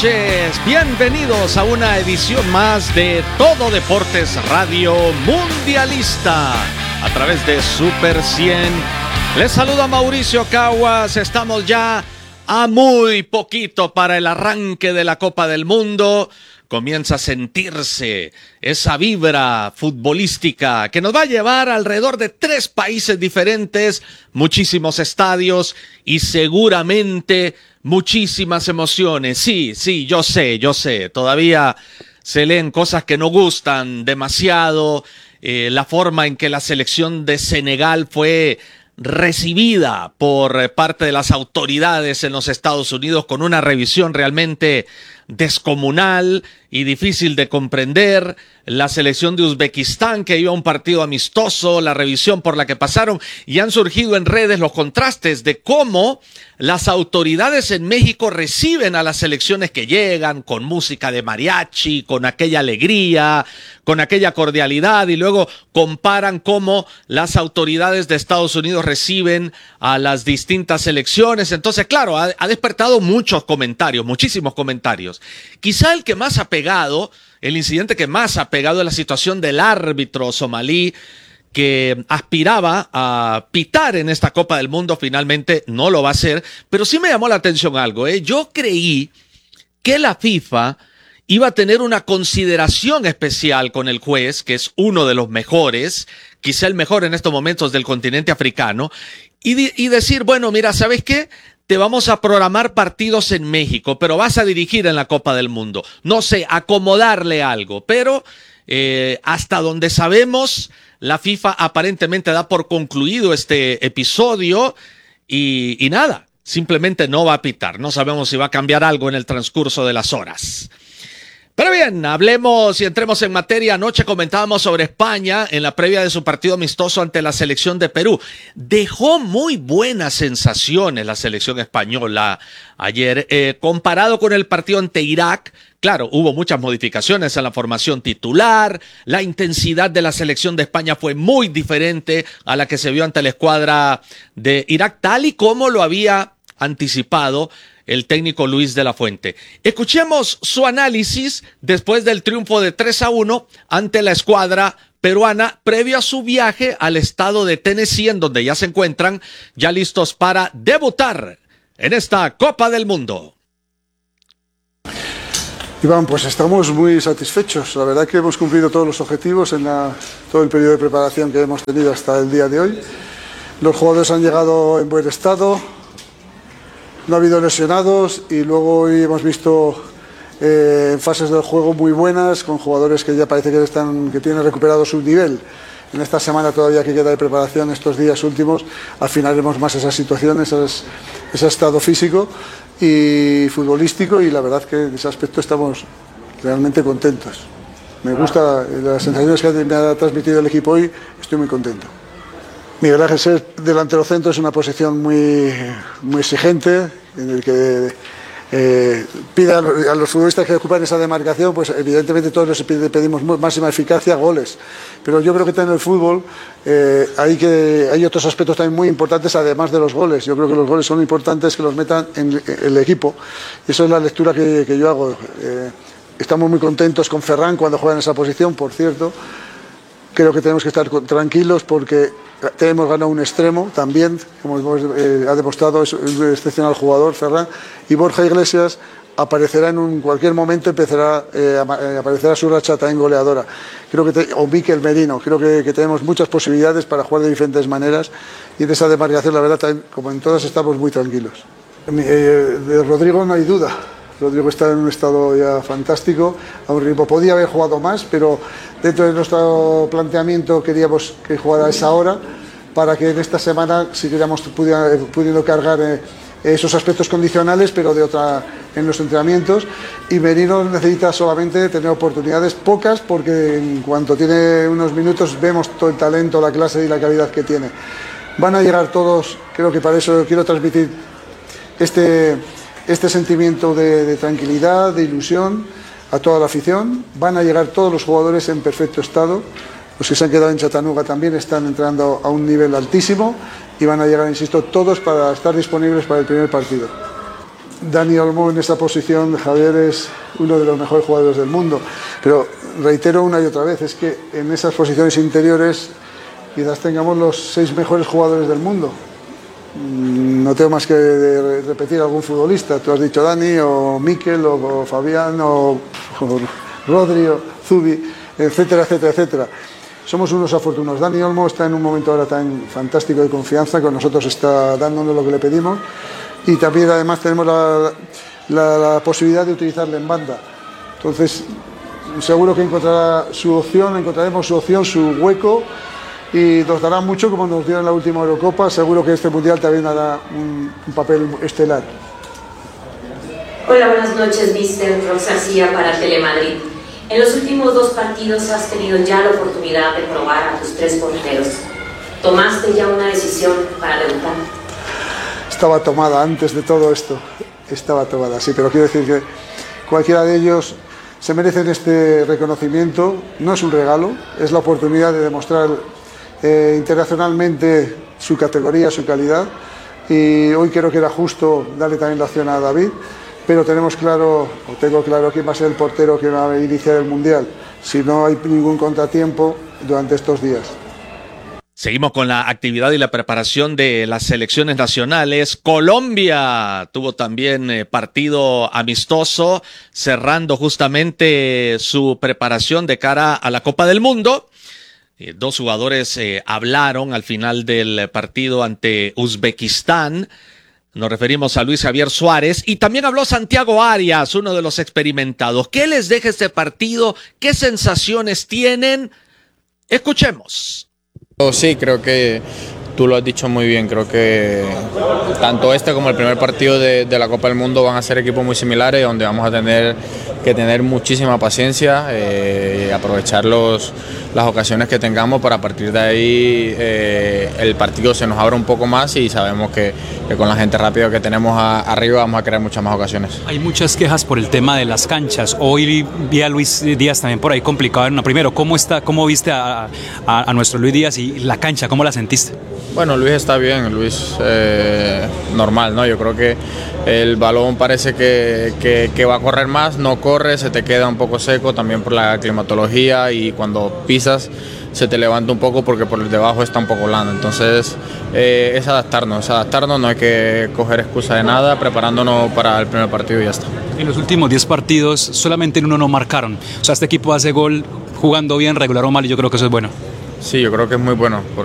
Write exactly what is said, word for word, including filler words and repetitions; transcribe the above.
noches, bienvenidos a una edición más de Todo Deportes Radio Mundialista a través de Super cien. Les saluda Mauricio Caguas, estamos ya a muy poquito para el arranque de la Copa del Mundo. Comienza a sentirse esa vibra futbolística que nos va a llevar alrededor de tres países diferentes, muchísimos estadios y seguramente muchísimas emociones. Sí, sí, yo sé, yo sé, todavía se leen cosas que no gustan demasiado. Eh, la forma en que la selección de Senegal fue recibida por parte de las autoridades en los Estados Unidos con una revisión realmente descomunal y difícil de comprender. La selección de Uzbekistán que iba a un partido amistoso, la revisión por la que pasaron, y han surgido en redes los contrastes de cómo las autoridades en México reciben a las selecciones que llegan con música de mariachi, con aquella alegría, con aquella cordialidad, y luego comparan cómo las autoridades de Estados Unidos reciben a las distintas selecciones. Entonces, claro, ha, ha despertado muchos comentarios, muchísimos comentarios. Quizá el que más ha pegado, el incidente que más ha pegado es la situación del árbitro somalí que aspiraba a pitar en esta Copa del Mundo, finalmente no lo va a hacer, pero sí me llamó la atención algo, ¿eh? Yo creí que la FIFA iba a tener una consideración especial con el juez, que es uno de los mejores, quizá el mejor en estos momentos del continente africano, y, di- y decir, bueno, mira, ¿sabes qué? Te vamos a programar partidos en México, pero vas a dirigir en la Copa del Mundo. No sé, acomodarle algo, pero eh, hasta donde sabemos, la FIFA aparentemente da por concluido este episodio y, y nada, simplemente no va a pitar. No sabemos si va a cambiar algo en el transcurso de las horas. Pero bien, hablemos y entremos en materia. Anoche comentábamos sobre España en la previa de su partido amistoso ante la selección de Perú. Dejó muy buenas sensaciones la selección española ayer. Eh, comparado con el partido ante Irak, claro, hubo muchas modificaciones en la formación titular. La intensidad de la selección de España fue muy diferente a la que se vio ante la escuadra de Irak, tal y como lo había anticipado el técnico Luis de la Fuente. Escuchemos su análisis después del triunfo de tres a uno ante la escuadra peruana, previo a su viaje al estado de Tennessee, en donde ya se encuentran ya listos para debutar en esta Copa del Mundo. Iván, pues estamos muy satisfechos. La verdad que hemos cumplido todos los objetivos en la, todo el periodo de preparación que hemos tenido hasta el día de hoy. Los jugadores han llegado en buen estado. No ha habido lesionados y luego hoy hemos visto eh, fases del juego muy buenas con jugadores que ya parece que, están, que tienen recuperado su nivel. En esta semana todavía que queda de preparación, estos días últimos, afinaremos más esas situaciones, esas, ese estado físico y futbolístico, y la verdad que en ese aspecto estamos realmente contentos. Me gusta las sensaciones que me ha transmitido el equipo hoy, estoy muy contento. Miguel Ángel ser delantero centro es una posición muy, muy exigente, en el que eh, pide a los, a los futbolistas que ocupan esa demarcación, pues evidentemente todos les pedimos máxima eficacia, goles. Pero yo creo que en el fútbol eh, hay, que, hay otros aspectos también muy importantes, además de los goles. Yo creo que los goles son importantes que los metan en el equipo. Y eso es la lectura que, que yo hago. Eh, estamos muy contentos con Ferran cuando juega en esa posición, por cierto. Creo que tenemos que estar tranquilos porque tenemos ganado un extremo también, como hemos, eh, ha demostrado, es un excepcional jugador, Ferran, y Borja Iglesias aparecerá en un, cualquier momento, empezará eh, a, aparecerá su racha también goleadora. Creo que te, o Mikel Merino, creo que, que tenemos muchas posibilidades para jugar de diferentes maneras, y en esa demarcación, la verdad, también, como en todas, estamos muy tranquilos. Eh, de Rodrigo no hay duda. Rodrigo está en un estado ya fantástico, a un ritmo. Podía haber jugado más, pero dentro de nuestro planteamiento queríamos que jugara a esa hora para que en esta semana siguiéramos pudiendo cargar eh, esos aspectos condicionales, pero de otra en los entrenamientos. Y Merino necesita solamente tener oportunidades, pocas, porque en cuanto tiene unos minutos vemos todo el talento, la clase y la calidad que tiene. Van a llegar todos, creo que para eso quiero transmitir este... este sentimiento de, de tranquilidad, de ilusión a toda la afición. Van a llegar todos los jugadores en perfecto estado. Los que se han quedado en Chattanooga también están entrando a un nivel altísimo y van a llegar, insisto, todos para estar disponibles para el primer partido. Dani Olmo en esta posición, Javier es uno de los mejores jugadores del mundo, pero reitero una y otra vez, es que en esas posiciones interiores quizás tengamos los seis mejores jugadores del mundo. No tengo más que repetir a algún futbolista, tú has dicho Dani, o Mikel, o, o Fabián, o, o Rodri, o Zubi, etcétera, etcétera, etcétera. Somos unos afortunados. Dani Olmo está en un momento ahora tan fantástico de confianza, con nosotros está dándonos lo que le pedimos, y también además tenemos la, la, la posibilidad de utilizarle en banda. Entonces seguro que encontrará su opción, encontraremos su opción, su hueco, y nos dará mucho como nos dio en la última Eurocopa. Seguro que este Mundial también hará un, un papel estelar. Hola, buenas noches, mister Rox García para Telemadrid. En los últimos dos partidos has tenido ya la oportunidad de probar a tus tres porteros. ¿Tomaste ya una decisión para debutar? Estaba tomada antes de todo esto, estaba tomada, sí, pero quiero decir que cualquiera de ellos se merecen este reconocimiento. No es un regalo, es la oportunidad de demostrar eh, internacionalmente su categoría, su calidad, y hoy creo que era justo darle también la opción a David, pero tenemos claro, o tengo claro quién va a ser el portero que va a iniciar el Mundial, si no hay ningún contratiempo durante estos días. Seguimos con la actividad y la preparación de las selecciones nacionales. Colombia tuvo también eh, partido amistoso, cerrando justamente su preparación de cara a la Copa del Mundo. Eh, dos jugadores eh, hablaron al final del partido ante Uzbekistán. Nos referimos a Luis Javier Suárez, y también habló Santiago Arias, uno de los experimentados. ¿Qué les deja este partido? ¿Qué sensaciones tienen? Escuchemos. Oh, sí, creo que tú lo has dicho muy bien. Creo que tanto este como el primer partido de, de la Copa del Mundo van a ser equipos muy similares, donde vamos a tener que tener muchísima paciencia, eh, aprovechar los, las ocasiones que tengamos para, a partir de ahí eh, el partido se nos abra un poco más, y sabemos que, que con la gente rápida que tenemos a, arriba vamos a crear muchas más ocasiones. Hay muchas quejas por el tema de las canchas. Hoy vi a Luis Díaz también por ahí complicado en una. Primero, ¿cómo está, cómo viste a, a, a nuestro Luis Díaz y la cancha? ¿Cómo la sentiste? Bueno, Luis está bien, Luis eh, normal, ¿no? Yo creo que el balón parece que, que, que va a correr más, no corre, se te queda un poco seco también por la climatología, y cuando pisas se te levanta un poco porque por debajo está un poco blando. Entonces eh, es adaptarnos, es adaptarnos, no hay que coger excusa de nada, preparándonos para el primer partido y ya está. En los últimos diez partidos solamente en uno no marcaron. O sea, este equipo hace gol jugando bien, regular o mal, y yo creo que eso es bueno. Sí, yo creo que es muy bueno.